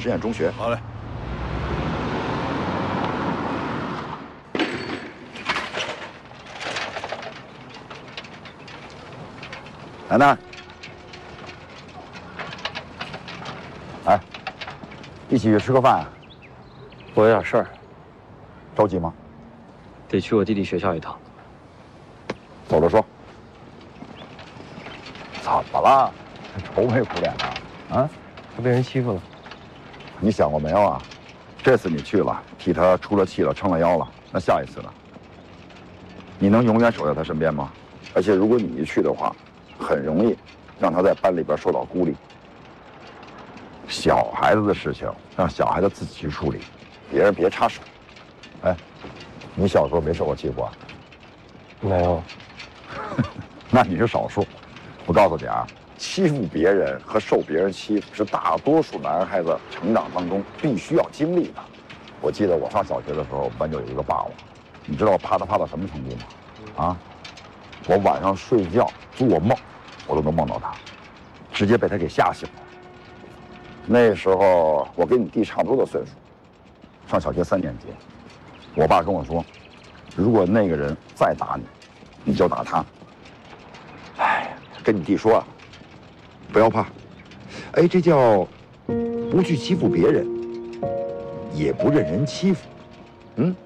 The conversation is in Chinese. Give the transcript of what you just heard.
实验中学。 好嘞。 奶奶，哎，一起去吃个饭啊？ 我有点事儿， 着急吗？ 得去我弟弟学校一趟。 走着说。怎么了？愁眉苦脸的啊？ 他被人欺负了。 你想过没有啊？这次你去了，替他出了气了，撑了腰了，那下一次呢？你能永远守在他身边吗？而且如果你一去的话，很容易让他在班里边受到孤立。小孩子的事情让小孩子自己去处理，别人别插手。哎，你小时候没受过欺负啊？ 没有。 那你是少数。我告诉你啊，欺负别人和受别人欺负是大多数男孩子成长当中必须要经历的。我记得我上小学的时候，我们班就有一个霸王，你知道怕他怕到什么程度吗？啊，我晚上睡觉做梦，我都能梦到他，直接被他给吓醒了。那时候我跟你弟差不多的岁数，上小学3年级。我爸跟我说，如果那个人再打你，你就打他。哎，跟你弟说啊，不要怕，哎，这叫不去欺负别人，也不任人欺负。嗯，